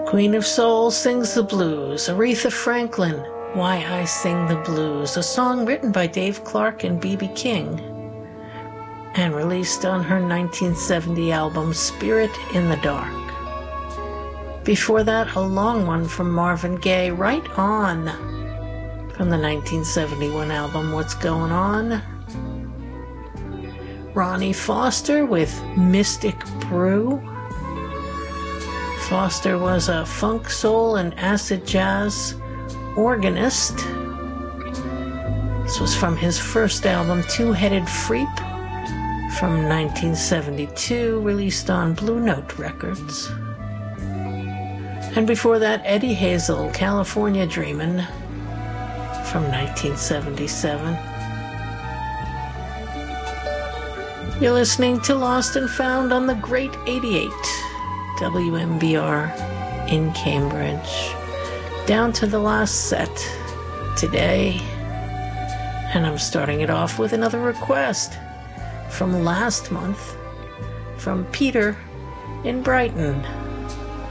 Queen of Soul sings the blues. Aretha Franklin, Why I Sing the Blues, a song written by Dave Clark and B.B. King, and released on her 1970 album Spirit in the Dark. Before that, a long one from Marvin Gaye, Right On, from the 1971 album What's Going On. Ronnie Foster with Mystic Brew. Foster was a funk, soul, and acid jazz organist. This was from his first album, Two-Headed Freep, from 1972, released on Blue Note Records. And before that, Eddie Hazel, California Dreamin', from 1977. You're listening to Lost and Found on the Great 88, WMBR in Cambridge. Down to the last set today. And I'm starting it off with another request from last month from Peter in Brighton.